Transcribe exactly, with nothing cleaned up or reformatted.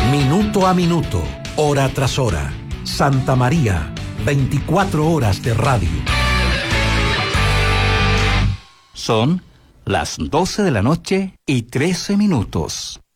Minuto a minuto, hora tras hora. Santa María, veinticuatro horas de radio. Son las doce de la noche y trece minutos.